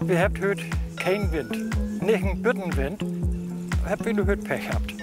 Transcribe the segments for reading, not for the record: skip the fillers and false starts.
Wir habt heute keinen Wind, nicht einen Büttenwind, habt wir heute Pech gehabt.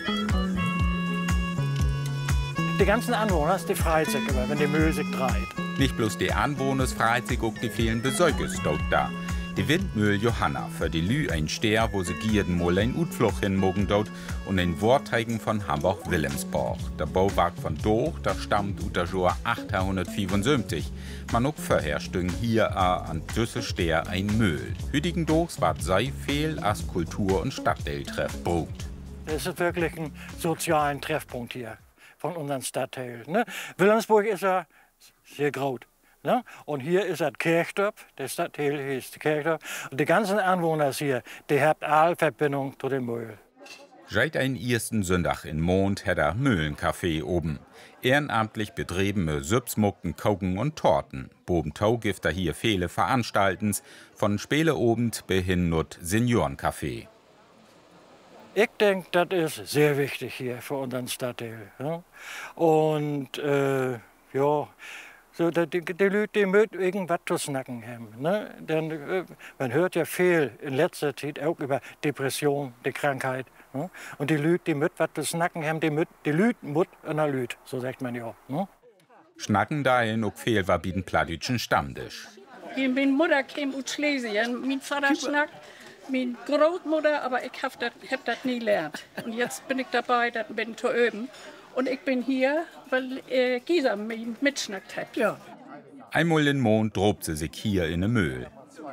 Die ganzen Anwohner, die freut sich immer, wenn die Mühle sich dreht. Nicht bloß die Anwohner freut sich auch die vielen Besucher dort da. Die Windmühl Johanna für die Lü ein Steher, wo sie gierden mal ein Utflug hinmogen dort und ein Wortheigen von Hamburg-Wilhelmsborg. Der Bauwerk von Doch, der stammt aus der Jahr 1875. Man auch vorher stüng hier an düsse Steher ein Mühl. Hüdigen Dochs war sei viel als Kultur- und Stadtteiltreffpunkt. Das ist wirklich ein sozialer Treffpunkt hier von unserem Stadtteil. Ne? Wilhelmsburg ist ja sehr groß. Ne? Und hier ist das Kirchdorf, der Stadtteil heißt Kirchdorf. Und die ganzen Anwohner hier, die haben alle Verbindung zu dem Mühl. Seit ein ersten Sonntag in Mond hat er Mühlencafé oben. Ehrenamtlich betriebene Süpsmucken, Koken und Torten. Boben Tau gibt er hier viele Veranstaltens, von Spieleobend bis hin nut Seniorencafé. Ich denke, das ist sehr wichtig hier für unseren Stadtteil. Ne? Und ja, so, die Leute, die müssen irgendwas zu snacken haben. Ne? Denn man hört ja viel in letzter Zeit auch über Depression, die Krankheit. Ne? Und die Leute, die müssen was zu snacken haben, die Leute müssen an der Leute, so sagt man ja. Ne? Schnacken dahin auch viel war bieten plattdütschen Stammtisch. Meine Mutter kam aus Schlesien, mein Vater schnackt, meine Großmutter, aber ich hab das nie gelernt. Und jetzt bin ich dabei, das bin zu üben. Und ich bin hier, weil Gisa mich mitschnackt hat. Ja. Einmal im Mond drobt sie sich hier in den Mühl.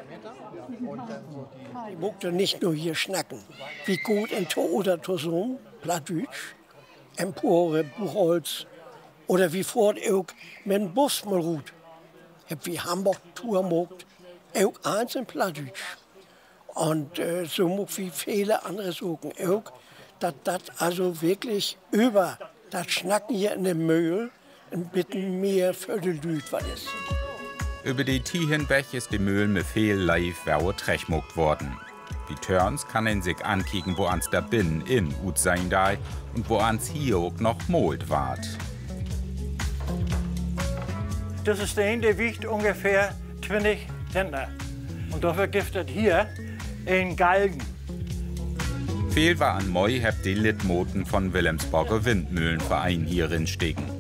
Ich mochte nicht nur hier schnacken. Wie gut in To oder Tosum, Plattdütsch, Empore, Buchholz. Oder wie fort auch mit dem Bus mal ruht. Hab wie Hamburg Tour mogt, auch eins in Plattdütsch. Und so mogt wie viele andere suchen auch, dass das also wirklich über das Schnacken hier in dem Mühl ein bisschen mehr für die Leute was ist. Über die Tie hinweg ist die Mühl mit viel live trechmuckt worden. Die Turns kann man sich ankicken, wo ans der Binnen in ut sein da und wo ans hier auch noch mold ward. Das ist der, der wiegt ungefähr 20 Zentner. Und dafür gibt es hier einen Galgen. Viel war an Moi, habt die Litmoten von Wilhelmsburger Windmühlenverein hierin stecken.